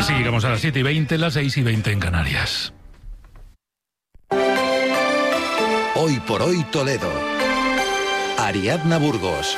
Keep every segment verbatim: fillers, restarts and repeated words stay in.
Así llegamos a las siete y veinte, las seis y veinte en Canarias. Hoy por hoy Toledo. Ariadna Burgos.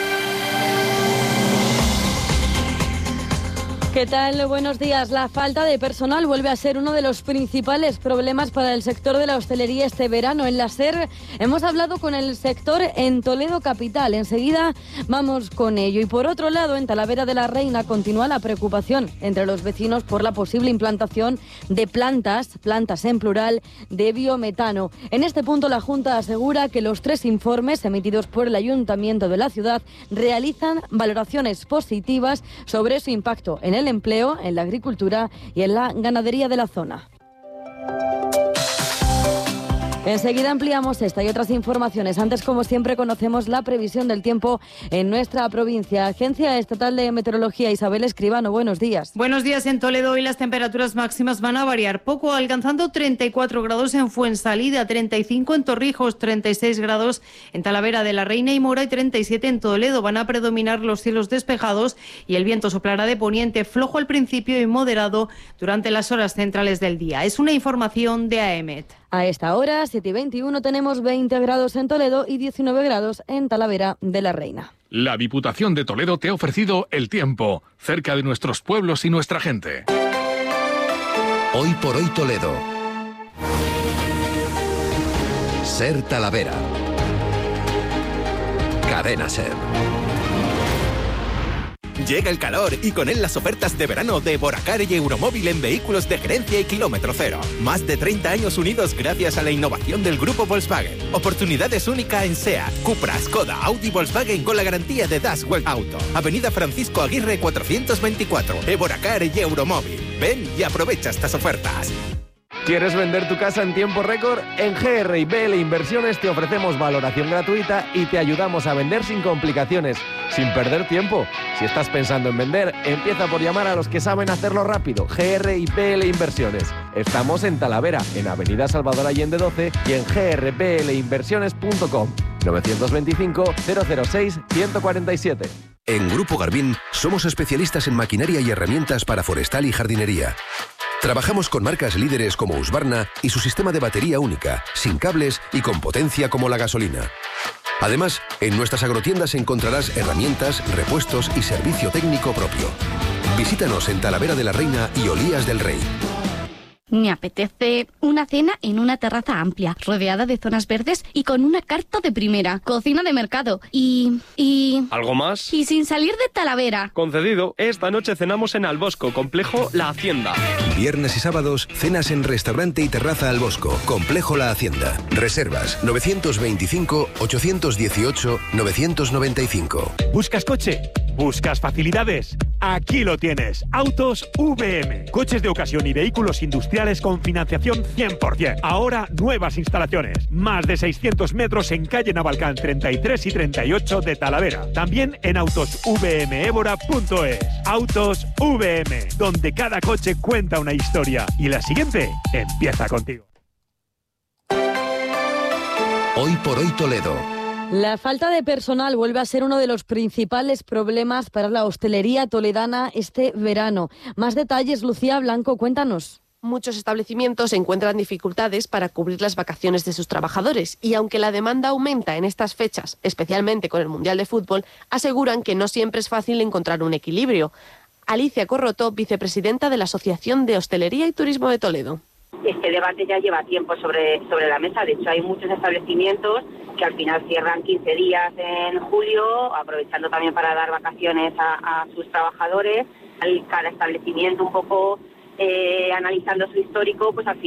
¿Qué tal? Buenos días. La falta de personal vuelve a ser uno de los principales problemas para el sector de la hostelería este verano. En la SER hemos hablado con el sector en Toledo capital. Enseguida vamos con ello. Y por otro lado, en Talavera de la Reina continúa la preocupación entre los vecinos por la posible implantación de plantas, plantas en plural, de biometano. En este punto la Junta asegura que los tres informes emitidos por el Ayuntamiento de la ciudad realizan valoraciones positivas sobre su impacto en el empleo, en la agricultura y en la ganadería de la zona. Enseguida ampliamos esta y otras informaciones. Antes, como siempre, conocemos la previsión del tiempo en nuestra provincia. Agencia Estatal de Meteorología, Isabel Escribano, buenos días. Buenos días. En Toledo hoy las temperaturas máximas van a variar poco, alcanzando treinta y cuatro grados en Fuensalida, treinta y cinco en Torrijos, treinta y seis grados en Talavera de la Reina y Mora y treinta y siete en Toledo. Van a predominar los cielos despejados y el viento soplará de poniente, flojo al principio y moderado durante las horas centrales del día. Es una información de AEMET. A esta hora, siete y veintiuno, tenemos veinte grados en Toledo y diecinueve grados en Talavera de la Reina. La Diputación de Toledo te ha ofrecido el tiempo, cerca de nuestros pueblos y nuestra gente. Hoy por hoy Toledo. SER Talavera. Cadena SER. Llega el calor y con él las ofertas de verano de Boracar y Euromóvil en vehículos de gerencia y kilómetro cero. Más de treinta años unidos gracias a la innovación del grupo Volkswagen. Oportunidades únicas en SEAT, Cupra, Skoda, Audi, Volkswagen con la garantía de Das World Auto. Avenida Francisco Aguirre cuatrocientos veinticuatro. Boracar y Euromóvil. Ven y aprovecha estas ofertas. ¿Quieres vender tu casa en tiempo récord? En G R y B L Inversiones te ofrecemos valoración gratuita y te ayudamos a vender sin complicaciones, sin perder tiempo. Si estás pensando en vender, empieza por llamar a los que saben hacerlo rápido. G R y B L Inversiones. Estamos en Talavera, en Avenida Salvador Allende doce y en g r b l inversiones punto com. novecientos veinticinco, cero cero seis, ciento cuarenta y siete. En Grupo Garbín somos especialistas en maquinaria y herramientas para forestal y jardinería. Trabajamos con marcas líderes como Husqvarna y su sistema de batería única, sin cables y con potencia como la gasolina. Además, en nuestras agrotiendas encontrarás herramientas, repuestos y servicio técnico propio. Visítanos en Talavera de la Reina y Olías del Rey. Me apetece una cena en una terraza amplia, rodeada de zonas verdes y con una carta de primera, cocina de mercado y... y... ¿Algo más? Y sin salir de Talavera. Concedido. Esta noche cenamos en Albosco, Complejo La Hacienda. Viernes y sábados, cenas en restaurante y terraza Albosco, Complejo La Hacienda. Reservas novecientos veinticinco, ochocientos dieciocho, novecientos noventa y cinco. ¿Buscas coche? ¿Buscas facilidades? Aquí lo tienes. Autos V M. Coches de ocasión y vehículos industriales con financiación cien por ciento. Ahora nuevas instalaciones. Más de seiscientos metros en calle Navalcán treinta y tres y treinta y ocho de Talavera. También en autos v m évora punto es. Autos V M, donde cada coche cuenta una historia. Y la siguiente empieza contigo. Hoy por hoy Toledo. La falta de personal vuelve a ser uno de los principales problemas para la hostelería toledana este verano. Más detalles, Lucía Blanco, cuéntanos. Muchos establecimientos encuentran dificultades para cubrir las vacaciones de sus trabajadores y aunque la demanda aumenta en estas fechas, especialmente con el Mundial de Fútbol, aseguran que no siempre es fácil encontrar un equilibrio. Alicia Corroto, vicepresidenta de la Asociación de Hostelería y Turismo de Toledo. Este debate ya lleva tiempo sobre, sobre la mesa. De hecho, hay muchos establecimientos que al final cierran quince días en julio, aprovechando también para dar vacaciones a, a sus trabajadores. Cada establecimiento un poco eh, analizando su histórico, pues al final